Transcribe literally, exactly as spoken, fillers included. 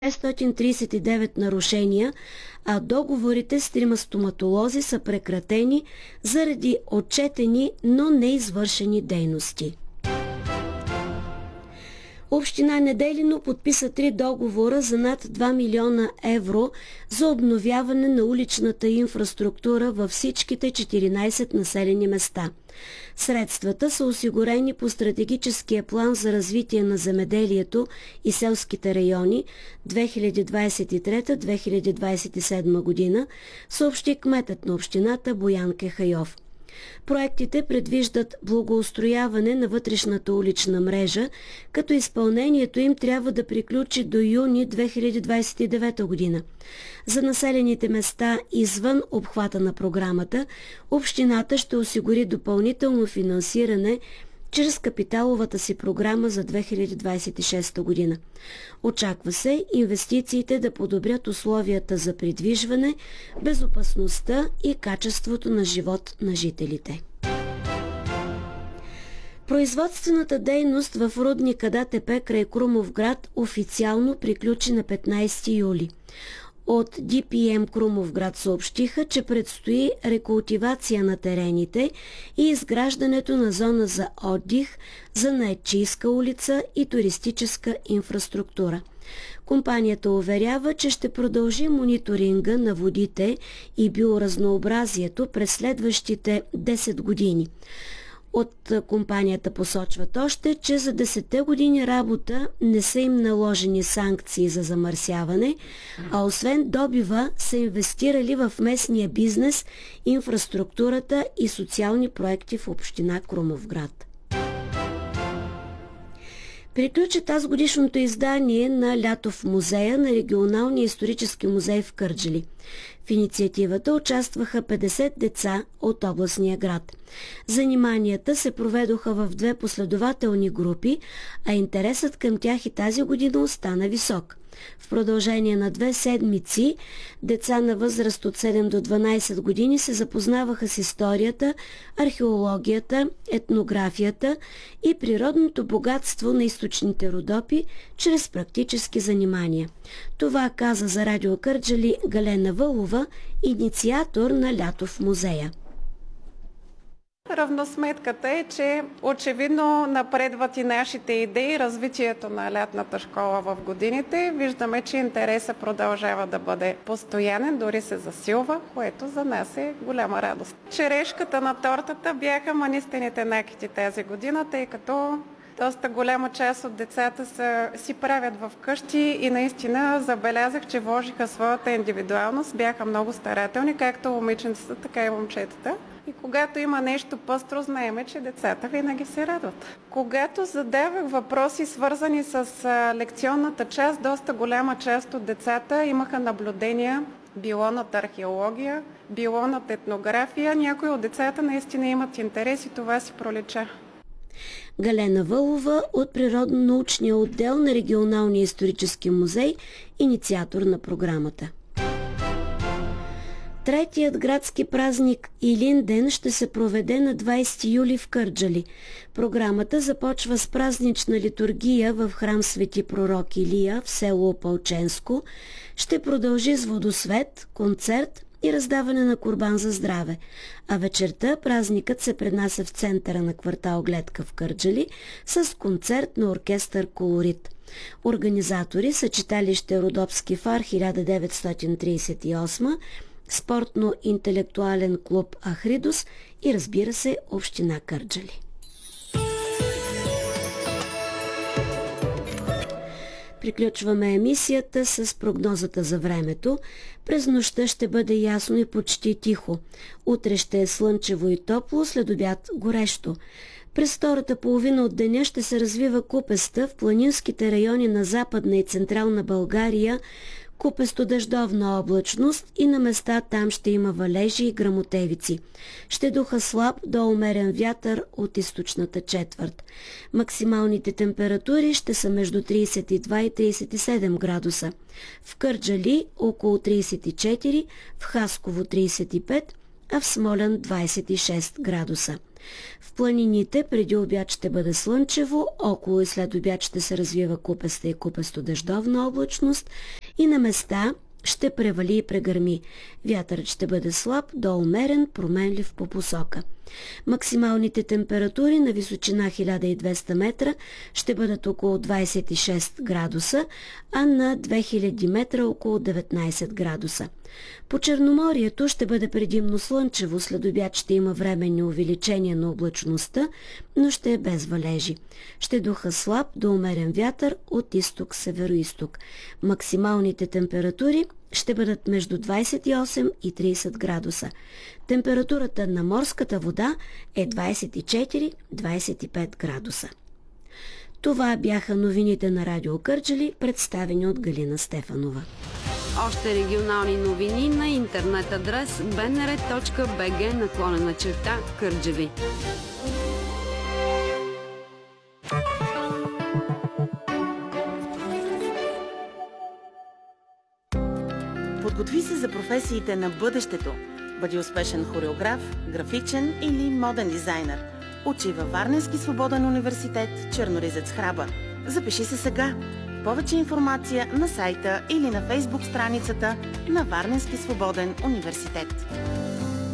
шестстотин тридесет и девет нарушения, а договорите с трима стоматолози са прекратени заради отчетени, но неизвършени дейности. Община Неделино подписа три договора за над два милиона евро за обновяване на уличната инфраструктура във всичките четиринайсет населени места. Средствата са осигурени по стратегическия план за развитие на земеделието и селските райони две хиляди двайсет и трета - две хиляди двайсет и седма година, съобщи кметът на общината Боян Кехайов. Проектите предвиждат благоустрояване на вътрешната улична мрежа, като изпълнението им трябва да приключи до юни две хиляди двайсет и девета година. За населените места извън обхвата на програмата, общината ще осигури допълнително финансиране чрез капиталовата си програма за две хиляди двайсет и шеста година. Очаква се инвестициите да подобрят условията за придвижване, безопасността и качеството на живот на жителите. Производствената дейност в рудника ДАТП край Крумовград официално приключи на петнайсети юли. От Ди Пи Ем Крумовград съобщиха, че предстои рекултивация на терените и изграждането на зона за отдих, за Наетчийска улица и туристическа инфраструктура. Компанията уверява, че ще продължи мониторинга на водите и биоразнообразието през следващите десет години. От компанията посочват още, че за десетте години работа не са им наложени санкции за замърсяване, а освен добива са инвестирали в местния бизнес, инфраструктурата и социални проекти в община Крумовград. Приключи тази годишното издание на Лято в музея на Регионалния исторически музей в Кърджали. В инициативата участваха петдесет деца от областния град. Заниманията се проведоха в две последователни групи, а интересът към тях и тази година остана висок. В продължение на две седмици деца на възраст от седем до дванайсет години се запознаваха с историята, археологията, етнографията и природното богатство на източните Родопи чрез практически занимания. Това каза за Радио Кърджали Галена Вълова, инициатор на Лято в музея. Равносметката е, че очевидно напредват и нашите идеи, развитието на лятната школа в годините. Виждаме, че интересът продължава да бъде постоянен, дори се засилва, което за нас е голяма радост. Черешката на тортата бяха манистените накити тази година, тъй като доста голяма част от децата са, си правят в къщи и наистина забелязах, че вложиха своята индивидуалност, бяха много старателни, както момиченцата, така и момчетата. И когато има нещо пъстро, знаеме, че децата винаги се радват. Когато задавах въпроси, свързани с лекционната част, доста голяма част от децата имаха наблюдения, било над археология, било над етнография. Някои от децата наистина имат интерес и това си пролича. Галена Вълова от Природно-научния отдел на Регионалния исторически музей, инициатор на програмата. Третият градски празник Илинден ще се проведе на двайсети юли в Кърджали. Програмата започва с празнична литургия в храм Свети пророк Илия в село Опалченско. Ще продължи с водосвет, концерт и раздаване на курбан за здраве. А вечерта празникът се преднася в центъра на квартал Гледка в Кърджали с концерт на оркестър Колорит. Организатори са читалище Родопски фар хиляда деветстотин трийсет и осма, спортно-интелектуален клуб Ахридос и, разбира се, община Кърджали. Приключваме емисията с прогнозата за времето. През нощта ще бъде ясно и почти тихо. Утре ще е слънчево и топло, след обяд горещо. През втората половина от деня ще се развива купеста в планинските райони на Западна и Централна България, купесто-дъждовна облачност и на места там ще има валежи и гръмотевици. Ще духа слаб до умерен вятър от източната четвърт. Максималните температури ще са между трийсет и два и трийсет и седем градуса. В Кърджали около трийсет и четири, в Хасково трийсет и пет, а в Смолян двадесет и шест градуса. В планините преди обяд ще бъде слънчево, около и след обяд ще се развива купеста и купесто-дъждовна облачност и на места ще превали и прегърми. Вятърът ще бъде слаб до умерен, променлив по посока. Максималните температури на височина хиляда и двеста метра ще бъдат около двадесет и шест градуса, а на две хиляди метра около деветнадесет градуса. По Черноморието ще бъде предимно слънчево, след обяд ще има временни увеличения на облачността, но ще е без валежи. Ще духа слаб до умерен вятър от изток-североизток. Максималните температури ще бъдат между двадесет и осем и тридесет градуса. Температурата на морската вода е двадесет и четири до двадесет и пет градуса. Това бяха новините на Радио Кърджали, представени от Галина Стефанова. Още регионални новини на интернет адрес би ен ар точка би джи наклонена черта Кърджали. Подготви се за професиите на бъдещето. Бъди успешен хореограф, графичен или моден дизайнер. Учи във Варненски свободен университет Черноризец Храбър. Запиши се сега. Повече информация на сайта или на фейсбук страницата на Варненски свободен университет.